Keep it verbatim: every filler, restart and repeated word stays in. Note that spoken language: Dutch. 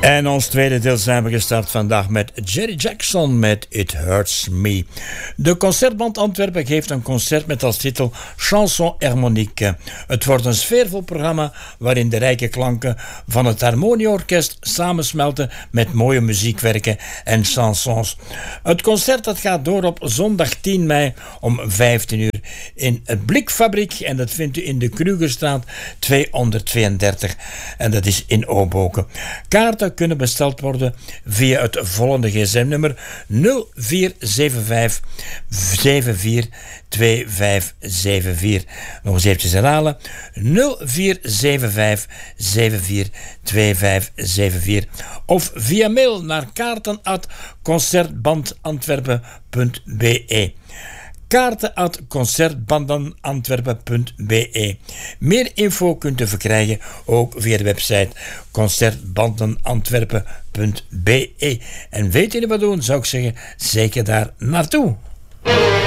En ons tweede deel zijn we gestart vandaag met Jerry Jackson met It Hurts Me. De Concertband Antwerpen geeft een concert met als titel Chanson Harmonique. Het wordt een sfeervol programma waarin de rijke klanken van het Harmonieorkest samensmelten met mooie muziekwerken en chansons. Het concert dat gaat door op zondag tien mei om vijftien uur in het Blikfabriek en dat vindt u in de Krugerstraat tweehonderdtweeëndertig en dat is in Oboken. Kaarten kunnen besteld worden via het volgende gsm-nummer nul vier zeven vijf zeven vier twee vijf zeven vier. Nog eens eventjes herhalen. nul vier zeven vijf zeven vier twee vijf zeven vier. Of via mail naar kaarten at concertbandantwerpen punt be. Kaarten at concertbandenantwerpen punt be. Meer info kunt u verkrijgen ook via de website concertbandenantwerpen punt be. En weet jullie wat doen, zou ik zeggen, zeker daar naartoe.